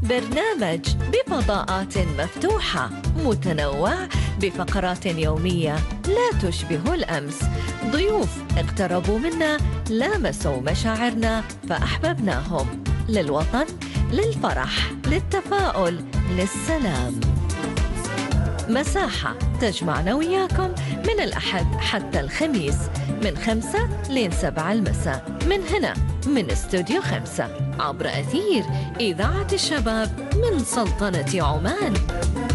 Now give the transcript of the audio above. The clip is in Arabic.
برنامج بفضاءات مفتوحة متنوع بفقرات يومية لا تشبه الأمس. ضيوف اقتربوا منا، لامسوا مشاعرنا فأحببناهم. للوطن، للفرح، للتفاؤل، للسلام. مساحة تجمعنا وياكم من الأحد حتى الخميس من 5 ل 7 المساء، من هنا من استوديو 5 عبر أثير إذاعة الشباب من سلطنة عمان.